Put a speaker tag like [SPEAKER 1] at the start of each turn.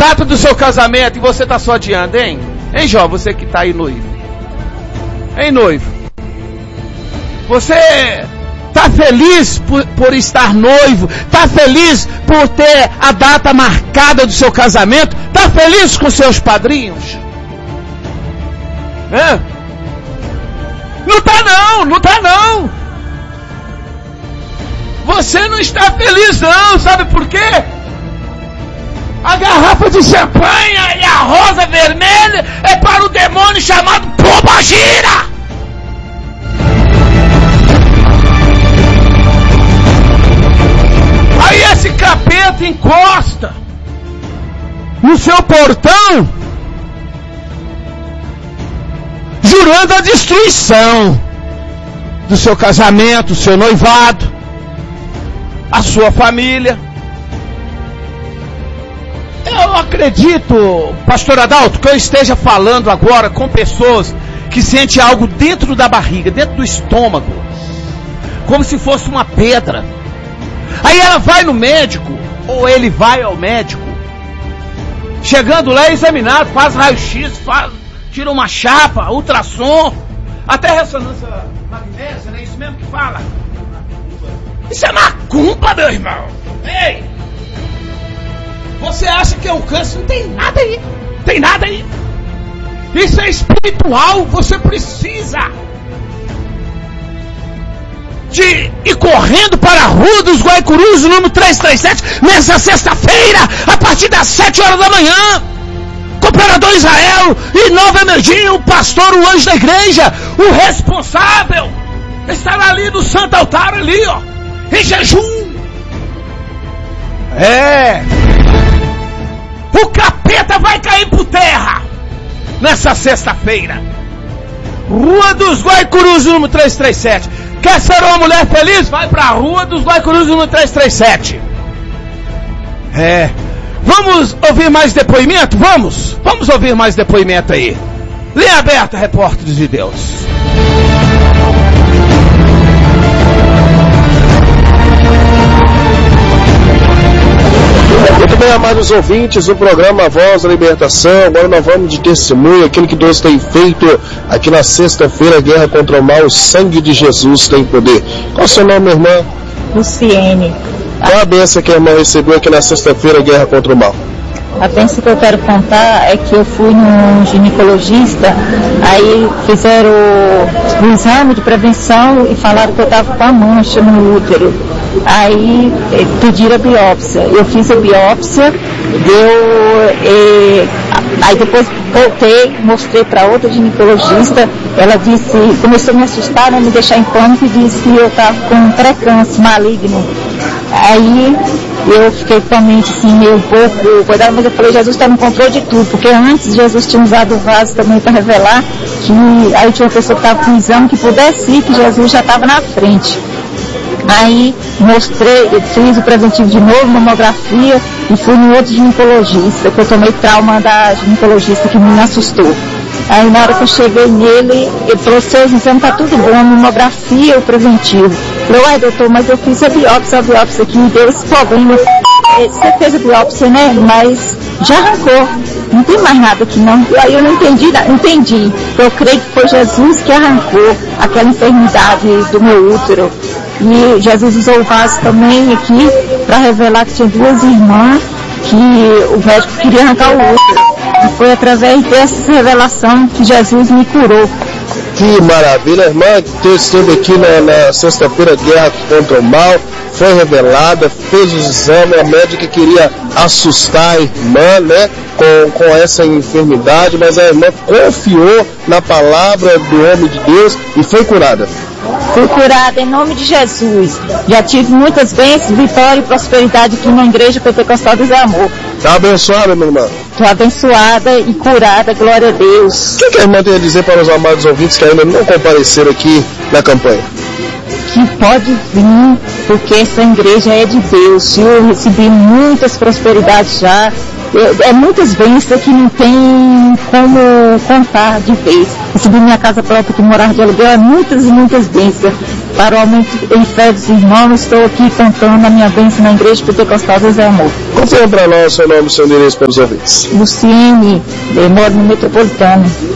[SPEAKER 1] data do seu casamento e você está só adiando, hein? Hein, Jó, você que está aí noivo. Hein, noivo? Você está feliz por estar noivo? Está feliz por ter a data marcada do seu casamento? Está feliz com seus padrinhos? É? Não está não, não está não. Você não está feliz não, sabe por quê? A garrafa de champanhe e a rosa vermelha é para o demônio chamado pombagira. Aí esse capeta encosta no seu portão, jurando a destruição do seu casamento, do seu noivado, a sua família. Eu acredito, pastor Adalto, que eu esteja falando agora com pessoas que sentem algo dentro da barriga, dentro do estômago, como se fosse uma pedra. Aí ela vai no médico, ou ele vai ao médico, chegando lá é examinado, faz raio-x, tira uma chapa, ultrassom, até ressonância magnética, não é isso mesmo que fala? Isso é macumba, meu irmão. Ei! Você acha que é um câncer? Não tem nada aí. Não tem nada aí. Isso é espiritual. Você precisa de ir correndo para a Rua dos Guaicurus, número 337, nessa sexta-feira, a partir das 7 horas da manhã. Cooperador Israel e Nova Emergência, o pastor, o anjo da igreja, o responsável, estará ali no santo altar, ali, ó, em jejum. É. O capeta vai cair por terra nessa sexta-feira. Rua dos Guaicurus, número 337. Quer ser uma mulher feliz? Vai para a Rua dos Guaicurus, número 337. É. Vamos ouvir mais depoimento? Vamos ouvir mais depoimento aí. Linha aberta, repórteres de Deus.
[SPEAKER 2] Muito bem, amados ouvintes, o programa Voz da Libertação. Agora nós vamos de testemunho, aquilo que Deus tem feito aqui na sexta-feira, guerra contra o mal, o sangue de Jesus tem poder. Qual é o seu nome, irmã?
[SPEAKER 3] Luciene.
[SPEAKER 2] Qual a bênção que a irmã recebeu aqui na sexta-feira, guerra contra o mal?
[SPEAKER 3] A bênção que eu quero contar é que eu fui num ginecologista, aí fizeram o exame de prevenção e falaram que eu estava com a mancha no útero. Aí pediram a biópsia. Eu fiz a biópsia, aí depois voltei, mostrei para outra ginecologista. Ela disse, começou a me assustar, né, me deixar em pânico e disse que eu estava com um pré-câncer maligno. Aí eu fiquei com a mente assim, meio um pouco cuidado, mas eu falei, Jesus está no controle de tudo, porque antes Jesus tinha usado o vaso também para revelar que aí tinha uma pessoa que estava com um exame que pudesse ir, que Jesus já estava na frente. Aí mostrei, fiz o preventivo de novo, mamografia, e fui no outro ginecologista, que eu tomei trauma da ginecologista que me assustou. Aí na hora que eu cheguei nele, ele falou, seus exames tá tudo bom, a mamografia, o preventivo. Eu falei, uai doutor, mas eu fiz a biópsia aqui, deu esse problema. Você fez a biópsia, né? Mas já arrancou, não tem mais nada aqui não. Aí eu não entendi. Eu creio que foi Jesus que arrancou aquela enfermidade do meu útero. E Jesus usou o vaso também aqui para revelar que tinha duas irmãs que o médico queria arrancar o útero. E foi através dessa revelação que Jesus me curou.
[SPEAKER 2] Que maravilha, irmã, que esteve aqui na sexta-feira, guerra contra o mal, foi revelada, fez os exames, a médica queria assustar a irmã, né, com essa enfermidade, mas a irmã confiou na palavra do homem de Deus e foi curada.
[SPEAKER 3] Fui curada em nome de Jesus. Já tive muitas bênçãos, vitória e prosperidade aqui na Igreja Pentecostal do Amor.
[SPEAKER 2] Está abençoada, minha irmã?
[SPEAKER 3] Estou abençoada e curada, glória a Deus.
[SPEAKER 2] O que a irmã tem a dizer para os amados ouvintes que ainda não compareceram aqui na campanha?
[SPEAKER 3] Que pode vir, porque essa igreja é de Deus. Eu recebi muitas prosperidades já, É muitas bênçãos que não tem como contar de vez. Recebi minha casa própria, que morar de aluguel, é muitas e muitas bênçãos. Para o aumento em fé dos irmãos, estou aqui contando a minha bênção na Igreja Pentecostal Deus é Amor.
[SPEAKER 2] Confirma para nós seu nome e seu endereço para os ouvintes.
[SPEAKER 3] Luciene, moro no Metropolitano.